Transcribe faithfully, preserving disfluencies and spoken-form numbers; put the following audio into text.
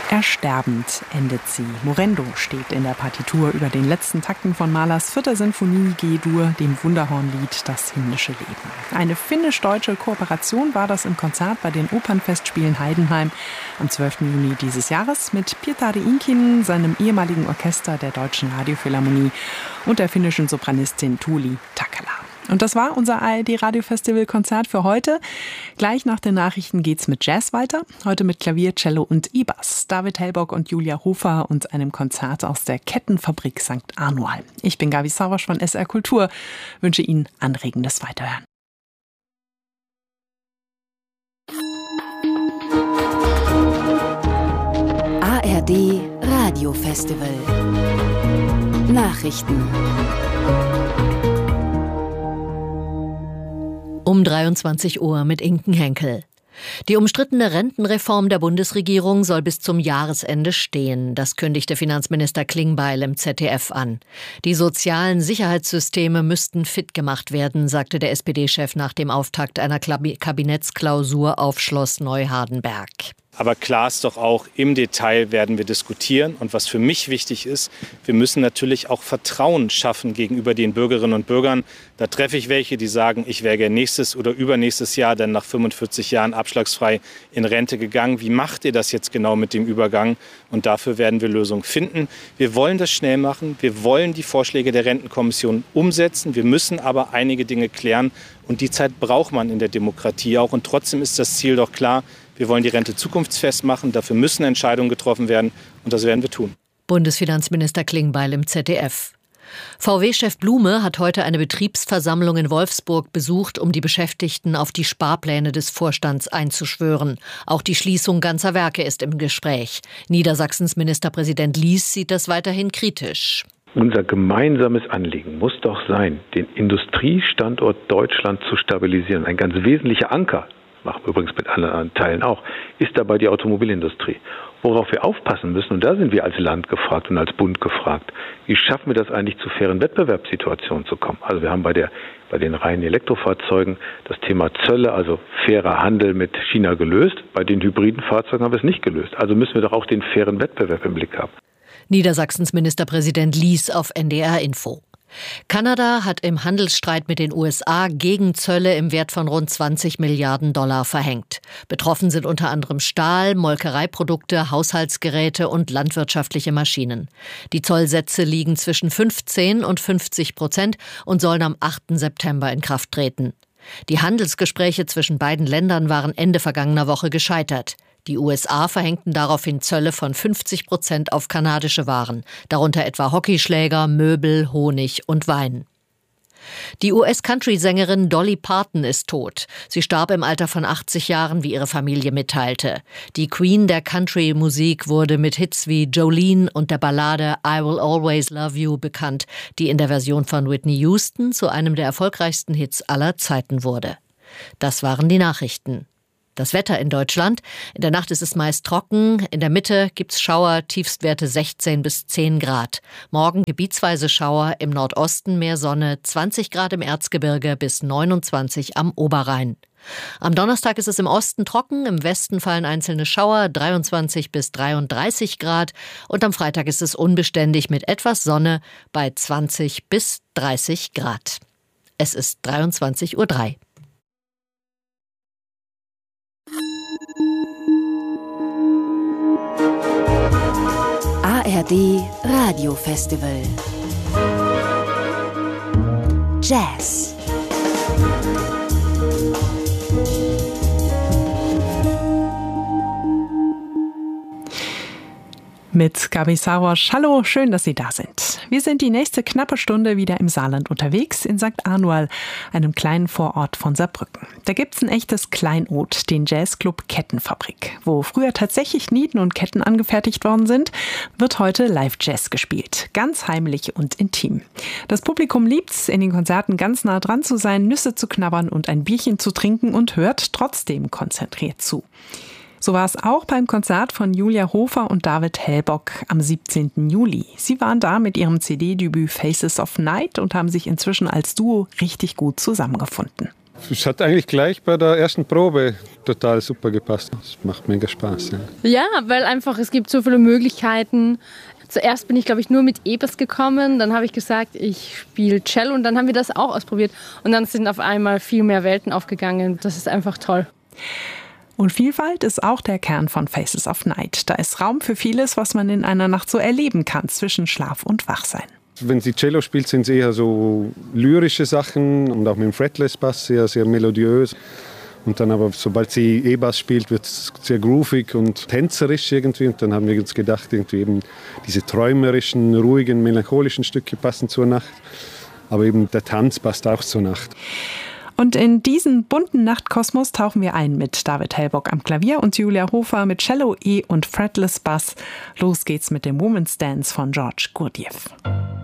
Ersterbend endet sie. Morendo steht in der Partitur über den letzten Takten von Mahlers vierter Sinfonie G-Dur, dem Wunderhornlied Das himmlische Leben. Eine finnisch-deutsche Kooperation war das im Konzert bei den Opernfestspielen Heidenheim am zwölften Juni dieses Jahres mit Pietari Inkinen, seinem ehemaligen Orchester der Deutschen Radiophilharmonie und der finnischen Sopranistin Tuuli Takala. Und das war unser A R D-Radiofestival-Konzert für heute. Gleich nach den Nachrichten geht's mit Jazz weiter. Heute mit Klavier, Cello und E-Bass. David Hellbock und Julia Hofer und einem Konzert aus der Kettenfabrik Sankt Anual. Ich bin Gabi Sauersch von S R Kultur. Wünsche Ihnen anregendes Weiterhören. A R D Radiofestival. Nachrichten. Um dreiundzwanzig Uhr mit Inken Henkel. Die umstrittene Rentenreform der Bundesregierung soll bis zum Jahresende stehen. Das kündigte Finanzminister Klingbeil im Z D F an. Die sozialen Sicherheitssysteme müssten fit gemacht werden, sagte der S P D-Chef nach dem Auftakt einer Kabinettsklausur auf Schloss Neuhardenberg. Aber klar ist doch auch, im Detail werden wir diskutieren. Und was für mich wichtig ist, wir müssen natürlich auch Vertrauen schaffen gegenüber den Bürgerinnen und Bürgern. Da treffe ich welche, die sagen, ich wäre gerne nächstes oder übernächstes Jahr dann nach fünfundvierzig Jahren abschlagsfrei in Rente gegangen. Wie macht ihr das jetzt genau mit dem Übergang? Und dafür werden wir Lösungen finden. Wir wollen das schnell machen. Wir wollen die Vorschläge der Rentenkommission umsetzen. Wir müssen aber einige Dinge klären. Und die Zeit braucht man in der Demokratie auch. Und trotzdem ist das Ziel doch klar. Wir wollen die Rente zukunftsfest machen. Dafür müssen Entscheidungen getroffen werden. Und das werden wir tun. Bundesfinanzminister Klingbeil im Z D F. V W-Chef Blume hat heute eine Betriebsversammlung in Wolfsburg besucht, um die Beschäftigten auf die Sparpläne des Vorstands einzuschwören. Auch die Schließung ganzer Werke ist im Gespräch. Niedersachsens Ministerpräsident Lies sieht das weiterhin kritisch. Unser gemeinsames Anliegen muss doch sein, den Industriestandort Deutschland zu stabilisieren. Ein ganz wesentlicher Anker, machen wir übrigens mit anderen Teilen auch, ist dabei die Automobilindustrie. Worauf wir aufpassen müssen, und da sind wir als Land gefragt und als Bund gefragt, wie schaffen wir das eigentlich, zu fairen Wettbewerbssituationen zu kommen? Also wir haben bei der bei den reinen Elektrofahrzeugen das Thema Zölle, also fairer Handel mit China gelöst. Bei den hybriden Fahrzeugen haben wir es nicht gelöst. Also müssen wir doch auch den fairen Wettbewerb im Blick haben. Niedersachsens Ministerpräsident Lies auf N D R Info. Kanada hat im Handelsstreit mit den U S A Gegenzölle im Wert von rund zwanzig Milliarden Dollar verhängt. Betroffen sind unter anderem Stahl, Molkereiprodukte, Haushaltsgeräte und landwirtschaftliche Maschinen. Die Zollsätze liegen zwischen fünfzehn und fünfzig Prozent und sollen am achten September in Kraft treten. Die Handelsgespräche zwischen beiden Ländern waren Ende vergangener Woche gescheitert. Die U S A verhängten daraufhin Zölle von fünfzig Prozent auf kanadische Waren, darunter etwa Hockeyschläger, Möbel, Honig und Wein. Die U S-Country-Sängerin Dolly Parton ist tot. Sie starb im Alter von achtzig Jahren, wie ihre Familie mitteilte. Die Queen der Country-Musik wurde mit Hits wie Jolene und der Ballade I Will Always Love You bekannt, die in der Version von Whitney Houston zu einem der erfolgreichsten Hits aller Zeiten wurde. Das waren die Nachrichten. Das Wetter in Deutschland. In der Nacht ist es meist trocken. In der Mitte gibt's Schauer, Tiefstwerte sechzehn bis zehn Grad. Morgen gebietsweise Schauer, im Nordosten mehr Sonne, zwanzig Grad im Erzgebirge bis neunundzwanzig am Oberrhein. Am Donnerstag ist es im Osten trocken, im Westen fallen einzelne Schauer, dreiundzwanzig bis dreiunddreißig Grad. Und am Freitag ist es unbeständig mit etwas Sonne bei zwanzig bis dreißig Grad. Es ist dreiundzwanzig Uhr drei. A R D Radiofestival. Jazz. Mit Gabi Sauersch. Hallo, schön, dass Sie da sind. Wir sind die nächste knappe Stunde wieder im Saarland unterwegs, in Sankt Anual, einem kleinen Vorort von Saarbrücken. Da gibt's ein echtes Kleinod, den Jazzclub Kettenfabrik. Wo früher tatsächlich Nieten und Ketten angefertigt worden sind, wird heute Live-Jazz gespielt. Ganz heimlich und intim. Das Publikum liebt's, in den Konzerten ganz nah dran zu sein, Nüsse zu knabbern und ein Bierchen zu trinken und hört trotzdem konzentriert zu. So war es auch beim Konzert von Julia Hofer und David Hellbock am siebzehnten Juli. Sie waren da mit ihrem C D-Debüt Faces of Night und haben sich inzwischen als Duo richtig gut zusammengefunden. Es hat eigentlich gleich bei der ersten Probe total super gepasst. Es macht mega Spaß. Ja. ja, weil einfach es gibt so viele Möglichkeiten. Zuerst bin ich, glaube ich, nur mit E-Bass gekommen. Dann habe ich gesagt, ich spiele Cello und dann haben wir das auch ausprobiert. Und dann sind auf einmal viel mehr Welten aufgegangen. Das ist einfach toll. Und Vielfalt ist auch der Kern von Faces of Night. Da ist Raum für vieles, was man in einer Nacht so erleben kann, zwischen Schlaf und Wachsein. Wenn sie Cello spielt, sind es eher so lyrische Sachen und auch mit dem Fretless-Bass sehr, sehr melodiös. Und dann aber, sobald sie E-Bass spielt, wird es sehr groovig und tänzerisch irgendwie. Und dann haben wir uns gedacht, irgendwie eben diese träumerischen, ruhigen, melancholischen Stücke passen zur Nacht. Aber eben der Tanz passt auch zur Nacht. Und in diesen bunten Nachtkosmos tauchen wir ein mit David Hellbock am Klavier und Julia Hofer mit Cello, E und Fretless Bass. Los geht's mit dem Woman's Dance von George Gurdjieff.